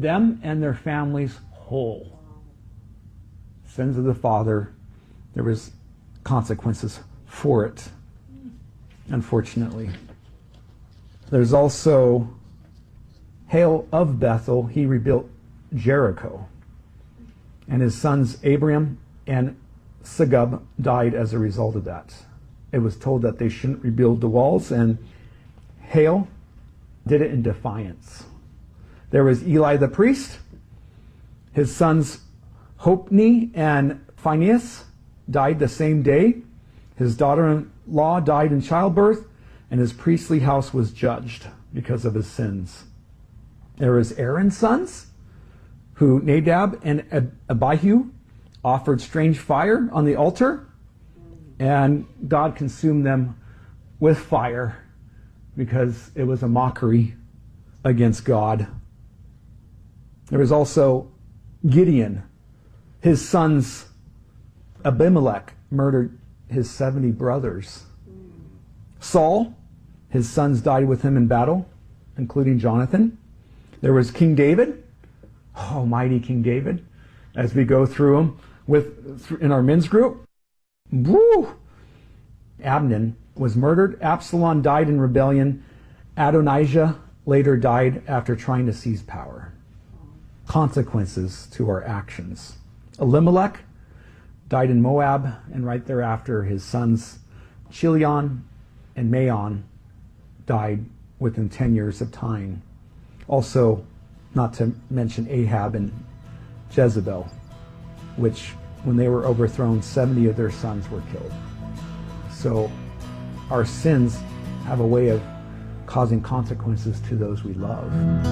them and their families whole. Sins of the father, there was consequences for it, unfortunately. There's also Hail of Bethel. He rebuilt Jericho. And his sons Abiram and Segub died as a result of that. It was told that they shouldn't rebuild the walls, and Hail did it in defiance. There was Eli the priest. His sons Hophni and Phinehas died the same day. His daughter-in-law died in childbirth, and his priestly house was judged because of his sins. There was Aaron's sons, who Nadab and Abihu offered strange fire on the altar, and God consumed them with fire because it was a mockery against God. There was also Gideon. His sons Abimelech murdered his 70 brothers. Saul, his sons died with him in battle, including Jonathan. There was King David, mighty King David, as we go through them in our men's group. Woo! Abnon was murdered. Absalom died in rebellion. Adonijah later died after trying to seize power. Consequences to our actions. Elimelech died in Moab, and right thereafter his sons Chilion and Maon died within 10 years of time. Also, not to mention Ahab and Jezebel, which when they were overthrown, 70 of their sons were killed. So our sins have a way of causing consequences to those we love.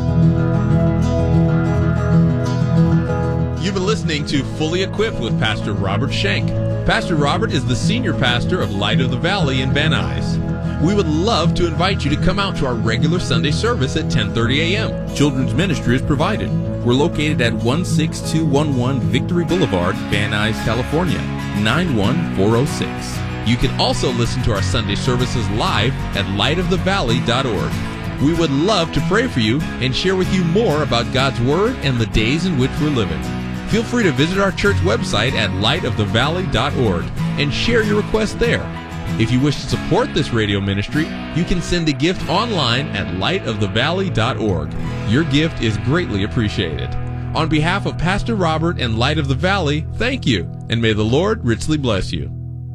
You've been listening to Fully Equipped with Pastor Robert Schenk. Pastor Robert is the senior pastor of Light of the Valley in Van Nuys. We would love to invite you to come out to our regular Sunday service at 10:30 a.m. Children's ministry is provided. We're located at 16211 Victory Boulevard, Van Nuys, California, 91406. You can also listen to our Sunday services live at lightofthevalley.org. We would love to pray for you and share with you more about God's Word and the days in which we're living. Feel free to visit our church website at lightofthevalley.org and share your request there. If you wish to support this radio ministry, you can send a gift online at lightofthevalley.org. Your gift is greatly appreciated. On behalf of Pastor Robert and Light of the Valley, thank you, and may the Lord richly bless you.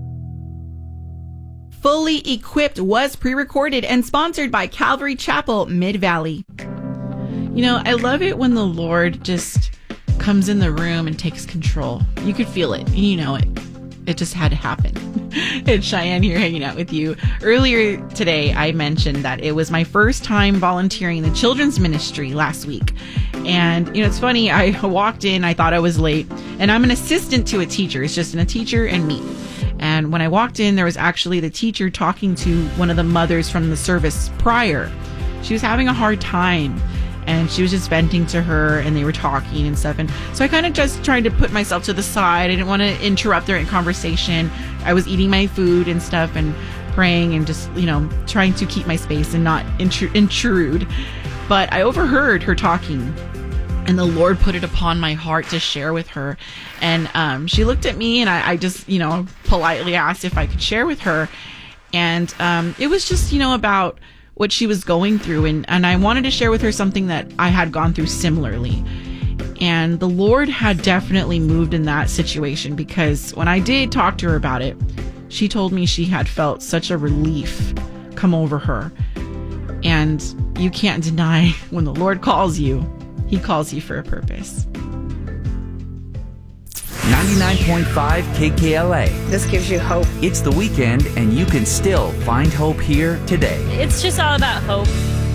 Fully Equipped was pre-recorded and sponsored by Calvary Chapel, Mid-Valley. You know, I love it when the Lord just comes in the room and takes control. You could feel it, and you know it. It just had to happen. It's Cheyenne here hanging out with you. Earlier today, I mentioned that it was my first time volunteering in the children's ministry last week. And, you know, it's funny, I walked in, I thought I was late, and I'm an assistant to a teacher. It's just a teacher and me. And when I walked in, there was actually the teacher talking to one of the mothers from the service prior. She was having a hard time, and she was just venting to her, and they were talking and stuff. And so I kind of just tried to put myself to the side. I didn't want to interrupt their conversation. I was eating my food and stuff and praying and just, you know, trying to keep my space and not intrude. But I overheard her talking, and the Lord put it upon my heart to share with her. And she looked at me, and I just, you know, politely asked if I could share with her. And it was just, you know, about what she was going through. And I wanted to share with her something that I had gone through similarly. And the Lord had definitely moved in that situation, because when I did talk to her about it, she told me she had felt such a relief come over her. And you can't deny when the Lord calls you, He calls you for a purpose. 99.5 KKLA. This gives you hope. It's the weekend, and you can still find hope here today. It's just all about hope.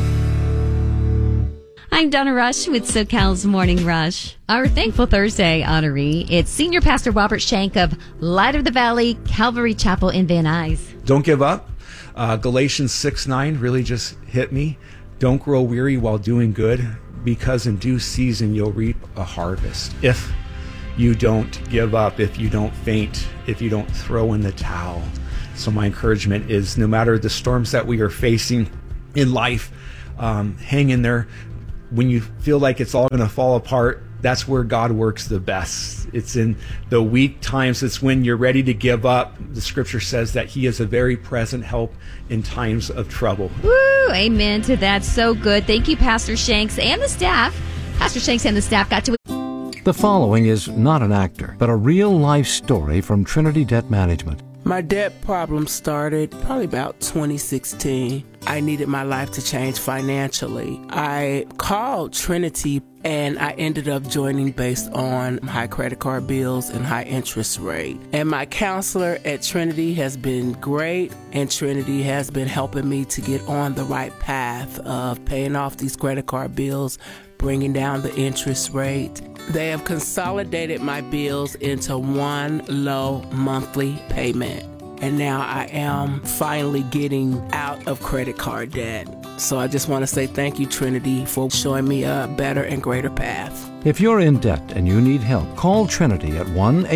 I'm Donna Rush with SoCal's Morning Rush. Our Thankful Thursday honoree, it's Senior Pastor Robert Schenk of Light of the Valley, Calvary Chapel in Van Nuys. Don't give up. Galatians 6:9 really just hit me. Don't grow weary while doing good, because in due season you'll reap a harvest. If you don't give up, if you don't faint, if you don't throw in the towel. So my encouragement is, no matter the storms that we are facing in life, hang in there. when you feel like it's all going to fall apart, that's where God works the best. It's in the weak times. It's when you're ready to give up. The scripture says that he is a very present help in times of trouble. Woo! Amen to that. So good. Thank you, Pastor Shanks and the staff. Pastor Shanks and the staff got to... The following is not an actor, but a real-life story from Trinity Debt Management. My debt problem started probably about 2016. I needed my life to change financially. I called Trinity and I ended up joining based on high credit card bills and high interest rate. And my counselor at Trinity has been great, and Trinity has been helping me to get on the right path of paying off these credit card bills, bringing down the interest rate. They have consolidated my bills into one low monthly payment. And now I am finally getting out of credit card debt. So I just want to say thank you, Trinity, for showing me a better and greater path. If you're in debt and you need help, call Trinity at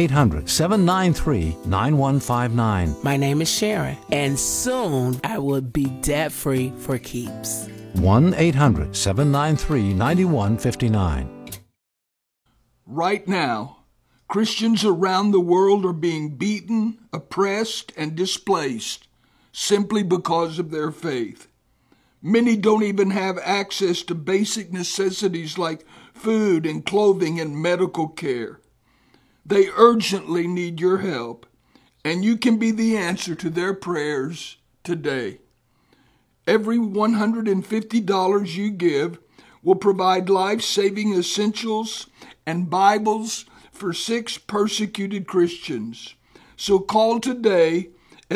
1-800-793-9159. My name is Sharon, and soon I will be debt-free for keeps. 1-800-793-9159. Right now, Christians around the world are being beaten, oppressed, and displaced simply because of their faith. Many don't even have access to basic necessities like food and clothing and medical care. They urgently need your help, and you can be the answer to their prayers today. Every $150 you give will provide life-saving essentials and Bibles for 6 persecuted Christians. So call today at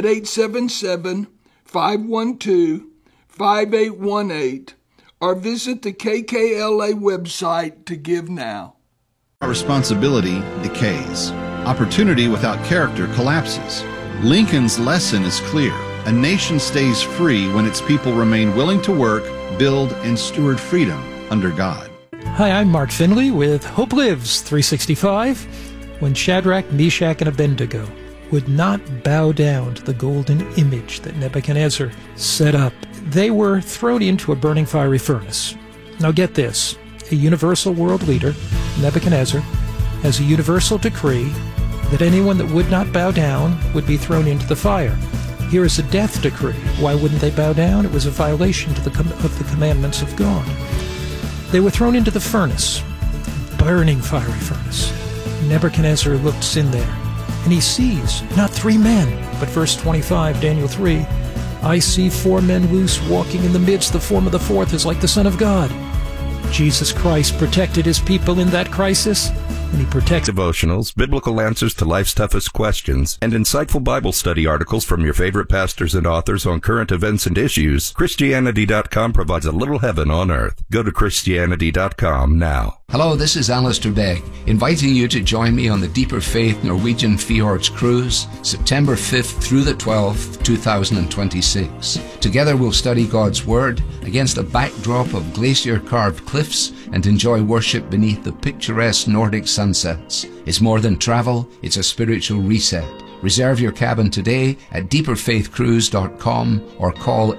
877-512-5818 or visit the KKLA website to give now. Our responsibility decays. Opportunity without character collapses. Lincoln's lesson is clear. A nation stays free when its people remain willing to work, build, and steward freedom under God. Hi, I'm Mark Finley with Hope Lives 365. When Shadrach, Meshach, and Abednego would not bow down to the golden image that Nebuchadnezzar set up, they were thrown into a burning fiery furnace. Now get this, a universal world leader, Nebuchadnezzar, has a universal decree that anyone that would not bow down would be thrown into the fire. Here is a death decree. Why wouldn't they bow down? It was a violation of the commandments of God. They were thrown into the furnace, burning fiery furnace. Nebuchadnezzar looks in there, and he sees not 3 men, but verse 25, Daniel 3, I see 4 men loose walking in the midst. The form of the fourth is like the Son of God. Jesus Christ protected his people in that crisis, and he protects devotionals, biblical answers to life's toughest questions, and insightful Bible study articles from your favorite pastors and authors on current events and issues. Christianity.com provides a little heaven on earth. Go to Christianity.com now. Hello, this is Alistair Begg, inviting you to join me on the Deeper Faith Norwegian Fjords Cruise, September 5th through the 12th, 2026. Together we'll study God's Word against a backdrop of glacier-carved cliffs and enjoy worship beneath the picturesque Nordic sunsets. It's more than travel, it's a spiritual reset. Reserve your cabin today at deeperfaithcruise.com or call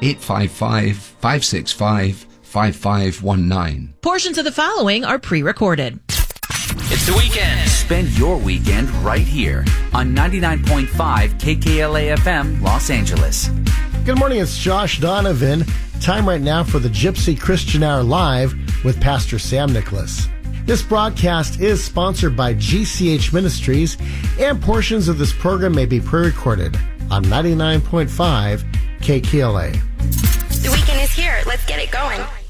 855-565-5519. Portions of the following are pre-recorded. It's the weekend. Spend your weekend right here on 99.5 KKLA FM Los Angeles. Good morning, it's Josh Donovan. Time right now for the Gypsy Christian Hour Live with Pastor Sam Nicholas. This broadcast is sponsored by GCH Ministries, and portions of this program may be pre-recorded on 99.5 KKLA. The weekend is here. Let's get it going.